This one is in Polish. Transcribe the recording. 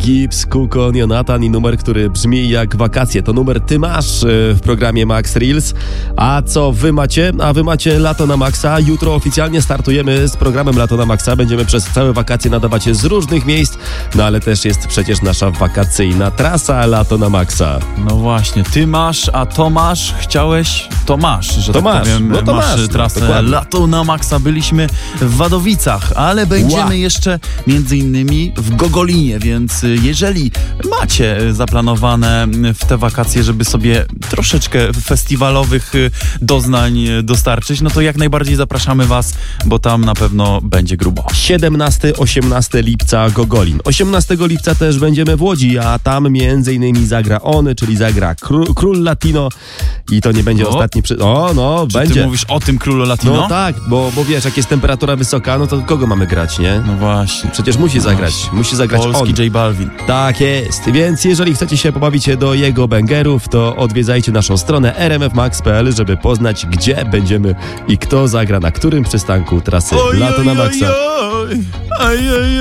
Gibbs, Kukon, Jonathan i numer, który brzmi jak wakacje. To numer Ty masz w programie Max Reels. A co wy macie? A wy macie Lato na Maxa. Jutro oficjalnie startujemy z programem Lato na Maxa. Będziemy przez całe wakacje nadawać z różnych miejsc, no ale też jest przecież nasza wakacyjna trasa Lato na Maxa. No właśnie, ty masz, a to masz, chciałeś, to masz, że To tak masz, powiem, no to masz, trasę dokładnie. Lato na Maxa. Byliśmy w Wadowicach, ale będziemy jeszcze między innymi w Gogolinie, więc jeżeli macie zaplanowane w te wakacje, żeby sobie troszeczkę festiwalowych doznań dostarczyć, no to jak najbardziej zapraszamy was, bo tam na pewno będzie grubo. 17-18 lipca Gogolin. 18 lipca też będziemy w Łodzi, a tam między innymi zagra on, czyli zagra Król Latino i to nie będzie ostatni Czy będzie. ty mówisz o tym Królu Latino? No tak, bo wiesz, jak jest temperatura wysoka, no to kogo mamy grać, nie? No właśnie. Przecież musi zagrać Polski on. J Balvin. Tak jest, więc jeżeli chcecie się pobawić do jego bangerów, to odwiedzajcie naszą stronę rmfmax.pl, żeby poznać, gdzie będziemy i kto zagra na którym przystanku trasy Lato na Maxa.